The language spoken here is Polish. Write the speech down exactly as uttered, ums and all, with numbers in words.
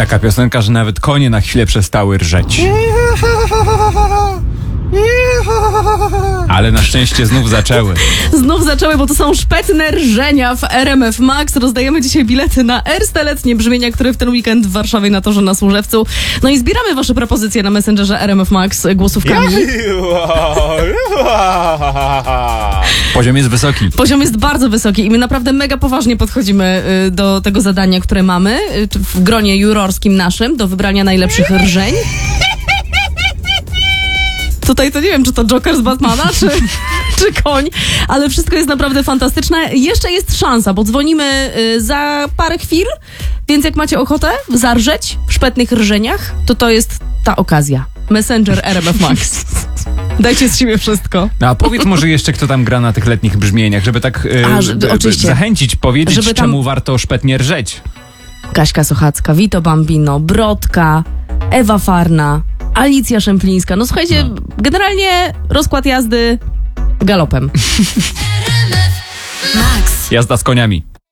Taka piosenka, że nawet konie na chwilę przestały rżeć. Ale na szczęście znów zaczęły. Znów zaczęły, bo to są szpetne rżenia w R M F Max. Rozdajemy dzisiaj bilety na Erste Letnie Brzmienia, które w ten weekend w Warszawie na Torze na Służewcu. No i zbieramy wasze propozycje na Messengerze R M F Max głosówkami. Poziom jest wysoki. Poziom jest bardzo wysoki i my naprawdę mega poważnie podchodzimy y, do tego zadania, które mamy y, w gronie jurorskim naszym, do wybrania najlepszych rżeń. Tutaj to nie wiem, czy to Joker z Batmana, czy, czy koń, ale wszystko jest naprawdę fantastyczne. Jeszcze jest szansa, bo dzwonimy y, za parę chwil, więc jak macie ochotę zarżeć w szpetnych rżeniach, to to jest ta okazja. Messenger R M F Max. Dajcie z siebie wszystko. No a powiedz może jeszcze, kto tam gra na tych letnich brzmieniach, żeby tak y, A, że, y, oczywiście. zachęcić, powiedzieć, Żeby tam- czemu warto szpetnie rżeć. Kaśka Sochacka, Vito Bambino, Brodka, Ewa Farna, Alicja Szemplińska. No słuchajcie, No. generalnie rozkład jazdy galopem. Jazda z koniami.